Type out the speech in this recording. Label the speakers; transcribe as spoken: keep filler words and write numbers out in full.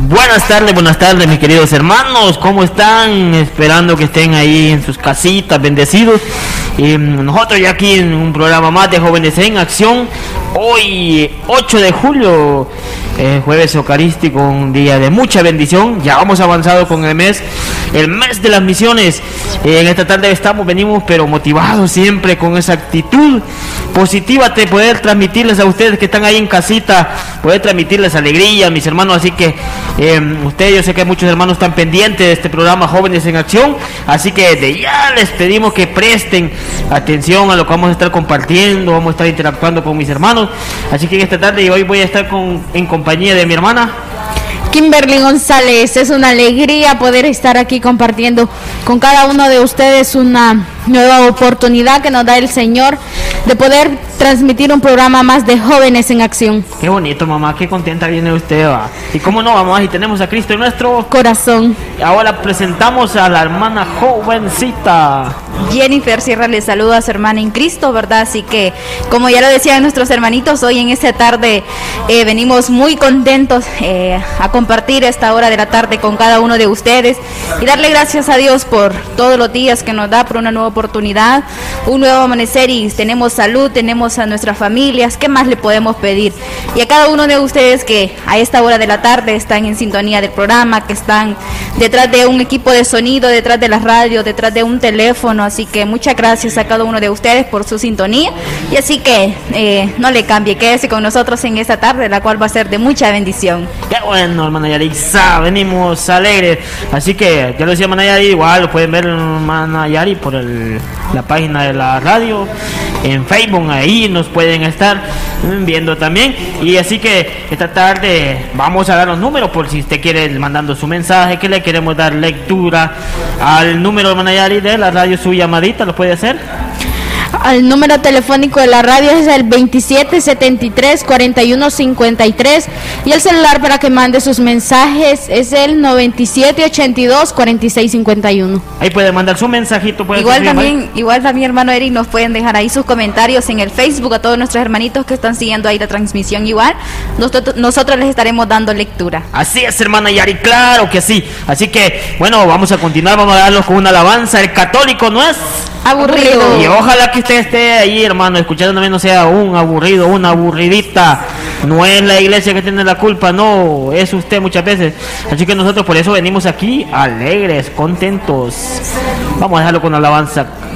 Speaker 1: Buenas tardes, buenas tardes mis queridos hermanos, ¿cómo están? Esperando que estén ahí en sus casitas, bendecidos. Eh, nosotros ya aquí en un programa más de Jóvenes en Acción. Hoy ocho de julio, eh, jueves eucarístico, un día de mucha bendición. Ya vamos avanzado con el mes, el mes de las misiones. Eh, en esta tarde estamos, venimos pero motivados siempre con esa actitud positiva de poder transmitirles a ustedes que están ahí en casita, poder transmitirles alegría, mis hermanos. Así que eh, ustedes, yo sé que muchos hermanos están pendientes de este programa Jóvenes en Acción, así que desde ya les pedimos que presten atención a lo que vamos a estar compartiendo, vamos a estar interactuando con mis hermanos. Así que en esta tarde y hoy voy a estar con, en compañía de mi hermana
Speaker 2: Kimberly González. Es una alegría poder estar aquí compartiendo con cada uno de ustedes una nueva oportunidad que nos da el Señor de poder transmitir un programa más de Jóvenes en Acción.
Speaker 1: Qué bonito, mamá, qué contenta viene usted, va. Y cómo no, mamá, y tenemos a Cristo en nuestro
Speaker 2: corazón.
Speaker 1: Ahora presentamos a la hermana jovencita
Speaker 3: Jennifer Sierra. Les saluda a su hermana en Cristo, ¿verdad? Así que, como ya lo decían nuestros hermanitos, hoy en esta tarde eh, venimos muy contentos eh, a compartir esta hora de la tarde con cada uno de ustedes y darle gracias a Dios por todos los días que nos da, por una nueva oportunidad, un nuevo amanecer, y tenemos salud, tenemos a nuestras familias. ¿Qué más le podemos pedir? Y a cada uno de ustedes que a esta hora de la tarde están en sintonía del programa, que están detrás de un equipo de sonido, detrás de la radio, detrás de un teléfono. Así que muchas gracias a cada uno de ustedes por su sintonía, y así que eh, no le cambie, quédese con nosotros en esta tarde, la cual va a ser de mucha bendición.
Speaker 1: Qué bueno, hermana Yarisa, venimos alegres. Así que ya lo decía hermana Yari, igual lo pueden ver hermana Yari por el, la página de la radio, en Facebook, ahí nos pueden estar viendo también. Y así que esta tarde vamos a dar los números por si usted quiere mandando su mensaje, que le queremos dar lectura al número hermana Yari de la radio. Su llamadita lo puede hacer.
Speaker 2: El número telefónico de la radio es el veintisiete setenta y tres cuarenta y uno cincuenta y tres, y el celular para que mande sus mensajes es el noventa y siete ochenta y dos cuarenta y seis cincuenta y uno.
Speaker 1: Ahí puede mandar su mensajito. Puede
Speaker 3: igual también, igual también hermano Eric, nos pueden dejar ahí sus comentarios en el Facebook a todos nuestros hermanitos que están siguiendo ahí la transmisión. Igual nosotros, nosotros les estaremos dando lectura.
Speaker 1: Así es, hermana Yari, claro que sí. Así que bueno, vamos a continuar, vamos a darlos con una alabanza. El católico no es
Speaker 2: aburrido.
Speaker 1: Y ojalá que usted esté ahí, hermano, escuchándome, no sea un aburrido, una aburridita. No es la iglesia que tiene la culpa, no, es usted muchas veces. Así que nosotros por eso venimos aquí alegres, contentos. Vamos a dejarlo con alabanza.